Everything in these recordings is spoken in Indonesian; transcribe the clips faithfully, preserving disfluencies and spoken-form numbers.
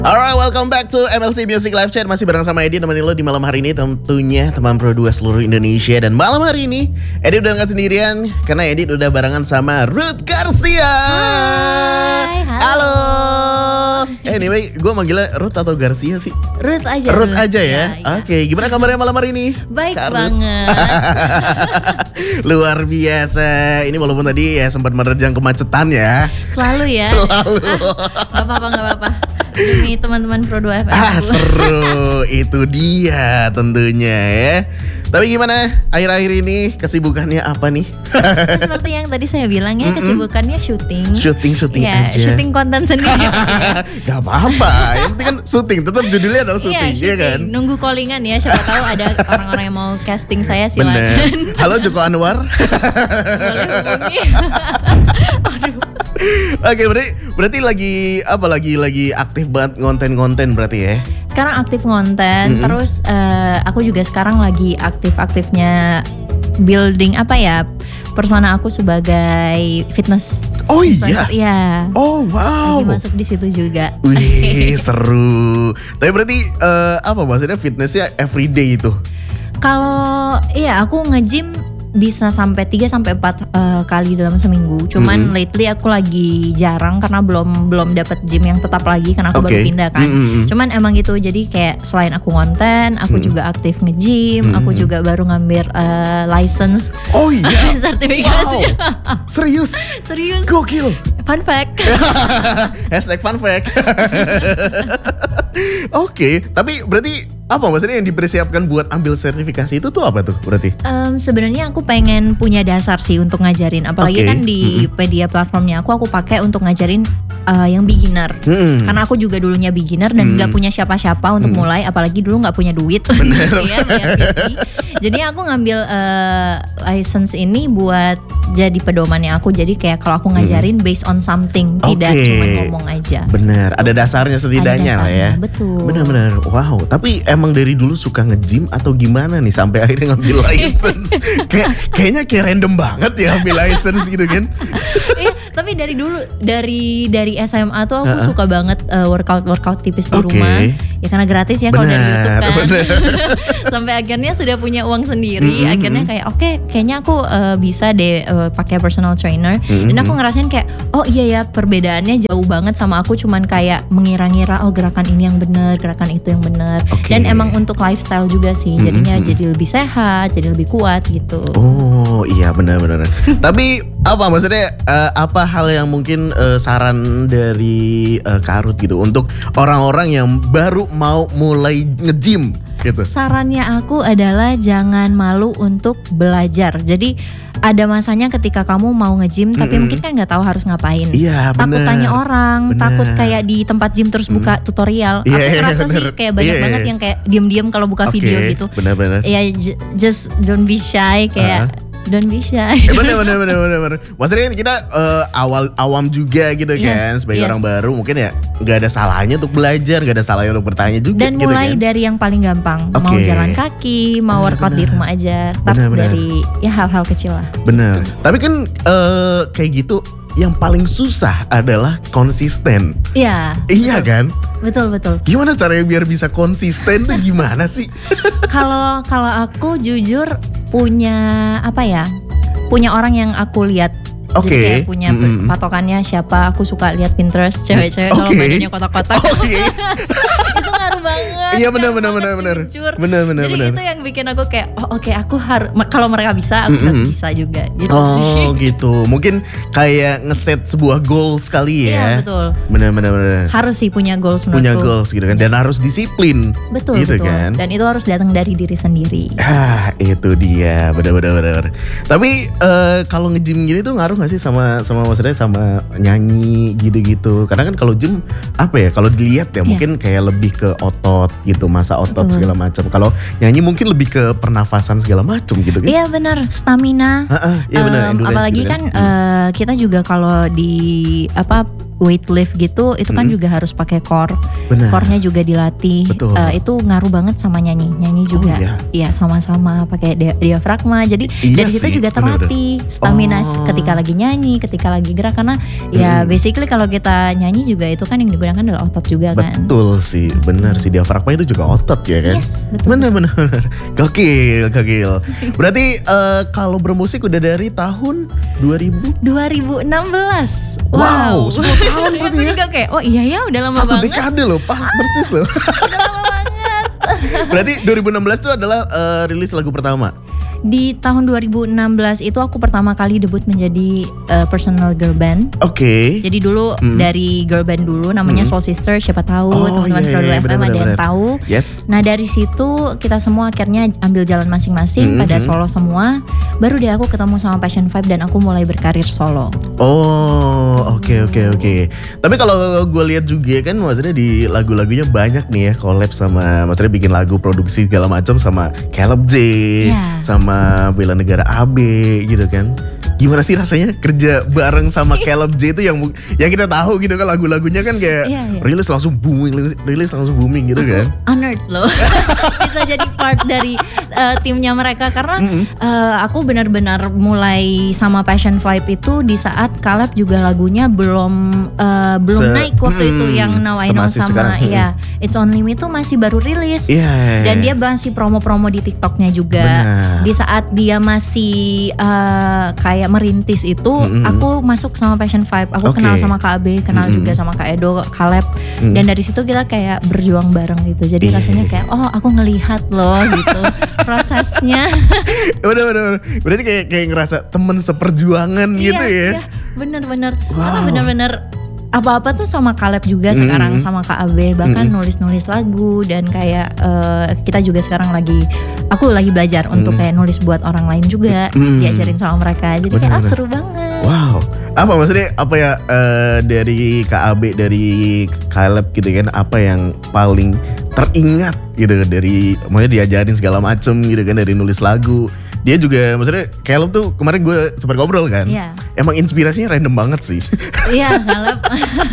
Alright, welcome back to M L C Music Live Chat. Masih bareng sama Edi, temenin lo di malam hari ini. Tentunya teman Pro dua seluruh Indonesia. Dan malam hari ini Edi udah gak sendirian, karena Edi udah barengan sama Ruth Garcia. Hai, halo. Halo. Anyway, gue manggilnya Ruth atau Garcia sih? Ruth aja. Ruth aja ya, ya, ya. Oke, gimana kabarnya malam hari ini? Baik Kak banget. Luar biasa. Ini walaupun tadi ya sempat menerjang kemacetan ya. Selalu ya. Selalu. Gak apa-apa, gak apa-apa. Demi teman-teman Pro dua F M. Ah, seru. Itu dia tentunya ya. Tapi gimana akhir-akhir ini kesibukannya apa nih? Seperti yang tadi saya bilang ya, kesibukannya syuting. Syuting-syuting ya, aja. syuting konten sendiri. Gak apa-apa. Yang penting kan syuting. Tetap judulnya adalah syuting, Iya, ya kan? Nunggu callingan ya. Siapa tahu ada orang-orang yang mau casting saya, silakan. Bener. Halo Joko Anwar. Boleh hubungi. Aduh. Oke, berarti berarti lagi apa lagi lagi aktif banget ngonten-ngonten berarti ya? Sekarang aktif ngonten, Mm-mm. terus eh, aku juga sekarang lagi aktif-aktifnya building apa ya, persona aku sebagai fitness. Oh iya. influencer. Iya. Oh wow. Lagi masuk di situ juga. Wih, seru. Tapi berarti eh, apa maksudnya fitnessnya everyday itu? Kalau iya aku nge-gym bisa sampai tiga sampai empat uh, kali dalam seminggu. Cuman Mm-hmm. lately aku lagi jarang karena belum belum dapat gym yang tetap lagi karena aku Oke. baru pindah kan. Mm-hmm. Cuman emang gitu, jadi kayak selain aku konten, aku Mm. juga aktif nge-gym, Mm-hmm. aku juga baru ngambil uh, license. Oh iya. Sertifikasi. Wow. Serius? Serius. Gokil. Fun fact. Hashtag fun fact. Oke, tapi berarti apa maksudnya yang dipersiapkan buat ambil sertifikasi itu tuh apa tuh berarti? Um, sebenarnya aku pengen punya dasar sih untuk ngajarin, apalagi Oke. kan di Mm-mm. media platformnya aku aku pakai untuk ngajarin uh, yang beginner. Hmm. Karena aku juga dulunya beginner dan nggak Hmm. punya siapa-siapa untuk Hmm. mulai, apalagi dulu nggak punya duit gitu ya, bayar P T. Jadi aku ngambil uh, license ini buat jadi pedomannya aku. Jadi kayak kalau aku ngajarin based on something, tidak Oke. cuma ngomong aja. Bener, ada dasarnya setidaknya Ada lah ya. dasarnya, betul. Bener-bener, wow. Tapi emang dari dulu suka nge-gym atau gimana nih sampai akhirnya ngambil license? Kayak kayaknya kayak random banget ya ambil license gitu kan? Iya, tapi dari dulu dari dari S M A tuh aku Uh-uh. suka banget uh, workout workout tipis di Oke. rumah. Ya karena gratis ya kalau dari Bener, YouTube kan. bener. Sampai akhirnya sudah punya uang sendiri. Mm-mm. Akhirnya kayak oke, kayaknya aku uh, bisa deh uh, pakai personal trainer. Mm-mm. Dan aku ngerasain kayak oh iya ya, perbedaannya jauh banget sama aku cuman kayak mengira-ngira oh gerakan ini yang benar, gerakan itu yang benar. Oke. Dan emang untuk lifestyle juga sih. Jadinya Mm-mm. jadi lebih sehat, jadi lebih kuat gitu. Oh iya benar-benar. Tapi apa maksudnya eh, apa hal yang mungkin eh, saran dari eh, Kak Ruth gitu untuk orang-orang yang baru mau mulai nge-gym gitu? Sarannya aku adalah jangan malu untuk belajar. Jadi ada masanya ketika kamu mau nge-gym tapi Mm-mm. mungkin kan nggak tahu harus ngapain. Iya Takut benar. tanya orang, Bener. takut kayak di tempat gym terus buka tutorial. Iya, Aku iya, ngerasa sih bener. kayak banyak Iya, banget iya. yang kayak diem-diem kalau buka Oke, video gitu. benar-benar. Ya j- just don't be shy kayak don't be shy. Ya, bener bener bener bener bener. Maksudnya kan kita eh, awal awam juga gitu kan, Yes, sebagai yes. orang baru mungkin ya nggak ada salahnya untuk belajar, nggak ada salahnya untuk bertanya juga. Dan gitu mulai kan. dari yang paling gampang. Mau Oke. jalan kaki, mau Bener, workout di bener. rumah aja. Start Bener, bener. dari ya hal-hal kecil lah. Bener. Tapi kan eh, kayak gitu yang paling susah adalah konsisten. Iya. Iya kan? Betul betul. Gimana caranya biar bisa konsisten tuh gimana sih? Kalau kalau aku jujur punya apa ya? Punya orang yang aku lihat. Oke. Jadi kayak punya Mm-mm. patokannya siapa. Aku suka lihat Pinterest cewek-cewek kalau Oke. badannya kotak-kotak. Oke. Itu ngaruh banget. Iya, benar, ngaruh benar, banget, benar, benar. jujur. Benar, benar, Jadi benar. itu yang bikin aku kayak oh oke aku harus kalau mereka bisa aku Mm-mm. harus bisa juga gitu sih. Oh gitu. Mungkin kayak ngeset sebuah goals kali ya. Iya betul. Bener bener bener. Harus sih punya goals menurutku. Punya goals gitu kan. Dan harus disiplin. Betul gitu betul. kan. Dan itu harus datang dari diri sendiri. Ah itu dia. Bener bener bener. Tapi eh, kalau nge-gym gini tuh ngaruh gak sih sama sama maksudnya sama nyanyi gitu-gitu? Karena kan kalau gym apa ya? Kalau dilihat ya Iya. mungkin kayak lebih ke otot gitu, masa otot Betul. segala macam. Kalau nyanyi mungkin lebih ke pernafasan segala macam gitu kan? Iya benar, stamina. Ah, ah, iya benar. Em, endurance apalagi gitu kan Hmm. eh, kita juga kalau di apa weight lift gitu, itu kan Mm-mm. juga harus pakai core. Benar. Core-nya juga dilatih. Betul. Uh, itu ngaruh banget sama nyanyi. Nyanyi juga. Oh, iya. Iya, sama-sama pakai dia- diafragma. Jadi Iya dari situ sih, juga benar-benar. terlatih stamina Oh. ketika lagi nyanyi, ketika lagi gerak, karena ya Mm-mm. basically kalau kita nyanyi juga itu kan yang digunakan adalah otot juga kan. Betul sih, benar sih, diafragma itu juga otot ya kan? Yes, betul. Benar-benar, gokil, gokil. Berarti eh, kalau bermusik udah dari tahun dua ribu? dua ribu enam belas. Wow, sepuluh tahun berarti Itu ya? juga kayak, oh iya ya udah lama Satu banget. dekade loh, pas persis loh. Udah lama banget. Berarti dua ribu enam belas itu adalah eh, rilis lagu pertama. Di tahun dua ribu enam belas itu aku pertama kali debut menjadi uh, personal girl band. Oke. Jadi dulu Hmm. dari girl band dulu namanya Hmm. Soul Sister, siapa tahu Oh, teman-teman iya, Produk iya, F M benar, ada benar, yang benar. tahu. Yes. Nah dari situ kita semua akhirnya ambil jalan masing-masing Hmm, pada hmm. solo semua. Baru deh aku ketemu sama Passion Vibe dan aku mulai berkarir solo. Oh, oke oke oke. Tapi kalau gue lihat juga kan, maksudnya di lagu-lagunya banyak nih ya collab sama, maksudnya bikin lagu produksi segala macam sama Caleb J, Iya. sama Bela Negara A B gitu kan. Gimana sih rasanya kerja bareng sama Caleb J itu yang mu- yang kita tahu gitu kan, lagu-lagunya kan kayak Iya, iya. rilis langsung booming, rilis- rilis langsung booming gitu kan. Honored loh bisa jadi part dari uh, timnya mereka karena Mm-mm. uh, aku benar-benar mulai sama Passion Vibe itu di saat Caleb juga lagunya belum uh, belum Se- naik waktu mm, itu yang Now I Know semasif sama sekarang. ya It's Only Me itu masih baru rilis. Iya. Dan dia masih promo-promo di TikToknya juga. Benar. Di saat dia masih uh, kayak merintis itu, Mm-mm. aku masuk sama Passion Vibe. Aku Oke. kenal sama Kak A B, kenal Mm-mm. juga sama Kak Edo, Caleb. Mm. Dan dari situ kita kayak berjuang bareng gitu. Jadi Iya. rasanya kayak, oh aku ngelihat loh gitu prosesnya. Udah, udah, udah. Berarti kayak kayak ngerasa temen seperjuangan gitu ya. Iya, bener-bener. Wow. Karena bener-bener apa-apa tuh sama Caleb juga Mm-mm. sekarang, sama Kak A B, bahkan Mm-mm. nulis-nulis lagu dan kayak eh, kita juga sekarang lagi, aku lagi belajar untuk Mm-mm. kayak nulis buat orang lain juga, Mm-mm. diajarin sama mereka. Jadi kayak ah, Bener-bener. seru banget. Wow, apa maksudnya, apa ya eh, dari K A B, dari Caleb gitu kan, apa yang paling teringat gitu dari, maksudnya diajarin segala macem gitu kan, dari nulis lagu. Dia juga, maksudnya Caleb tuh kemarin gue sempat ngobrol kan, Iya. emang inspirasinya random banget sih. Iya, Caleb.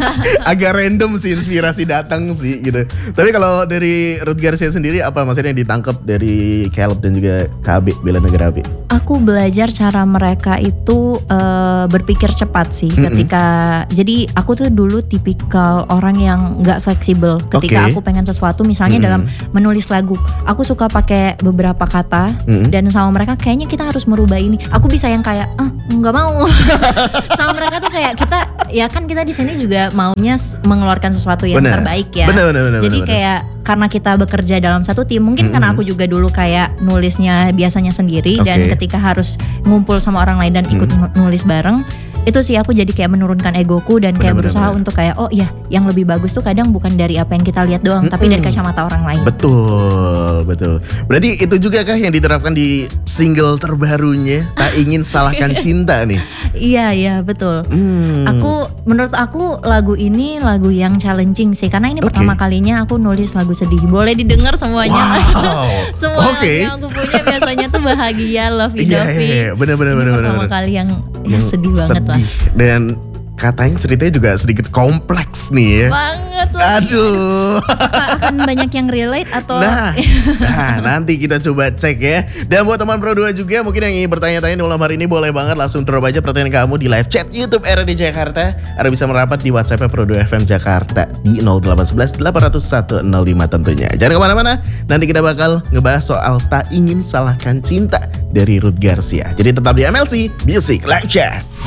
Agak random sih inspirasi datang sih gitu. Tapi kalau dari Ruth Garcia sendiri, apa maksudnya yang ditangkap dari Caleb dan juga K A B, Bela Negara A B? Aku belajar cara mereka itu eh, berpikir cepat sih. Mm-mm. Ketika jadi aku tuh dulu tipikal orang yang nggak fleksibel. Ketika Oke. aku pengen sesuatu, misalnya Mm-mm. dalam menulis lagu, aku suka pakai beberapa kata Mm-mm. dan sama mereka kayaknya kita harus merubah ini. Aku bisa yang kayak ah nggak mau. Sama mereka tuh kayak kita ya kan kita di sini juga maunya s- mengeluarkan sesuatu yang Bener. terbaik ya. Bener, bener, bener, Jadi bener, bener. kayak karena kita bekerja dalam satu tim, mungkin karena Mm-mm. aku juga dulu kayak nulisnya biasanya sendiri dan Oke. ketika harus ngumpul sama orang lain dan ikut Mm. nulis bareng, itu sih aku jadi kayak menurunkan egoku dan kayak Bener, bener, berusaha bener. untuk kayak oh iya yang lebih bagus tuh kadang bukan dari apa yang kita lihat doang, tapi dari Mm-mm. kacamata orang lain. Betul, betul. Berarti itu juga kah yang diterapkan di single terbarunya, Tak Ingin Salahkan Cinta nih? Iya iya betul. Hmm. Aku menurut aku lagu ini lagu yang challenging sih karena ini Oke. pertama kalinya aku nulis lagu sedih. Boleh didengar semuanya. Wow. Semua Oke. yang aku punya biasanya tuh bahagia, lovey Iya, dovey. iya, iya. Bener, bener, Ini bener, bener, pertama bener. kali yang, ya Yang sedih banget lah. Dan katanya ceritanya juga sedikit kompleks nih ya. Banget lah. Aduh. Apakah akan banyak yang relate atau Nah, nah, nanti kita coba cek ya. Dan buat teman Pro dua juga mungkin yang ingin bertanya-tanya di malam hari ini, boleh banget langsung drop aja pertanyaan kamu di live chat YouTube R D Jakarta, atau bisa merapat di WhatsApp Pro dua F M Jakarta di nol delapan satu satu delapan nol satu nol lima tentunya. Jangan kemana-mana, nanti kita bakal ngebahas soal Tak Ingin Salahkan Cinta dari Ruth Garcia. Jadi tetap di M L C Music Live Chat.